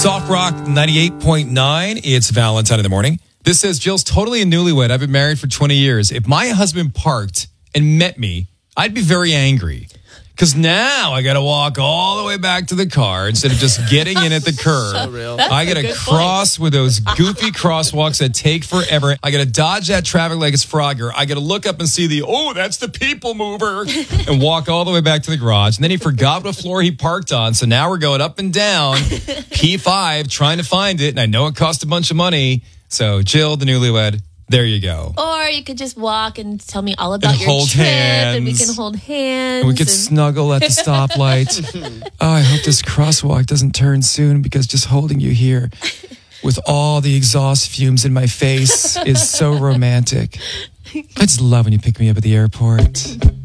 Soft Rock 98.9. It's Valentine in the morning. This says, Jill's totally a newlywed. I've been married for 20 years. If my husband parked and met me, I'd be very angry. Because now I got to walk all the way back to the car instead of just getting in at the curb. So real. I got to cross with those goofy crosswalks that take forever. I got to dodge that traffic like it's Frogger. I got to look up and see that's the people mover, and walk all the way back to the garage. And then he forgot what floor he parked on. So now we're going up and down P5 trying to find it. And I know it cost a bunch of money. So Jill, the newlywed, there you go. Or you could just walk and tell me all about your hold trip, hands. and we can hold hands. And we could snuggle at the stoplight. Oh, I hope this crosswalk doesn't turn soon, because just holding you here with all the exhaust fumes in my face is so romantic. I just love when you pick me up at the airport.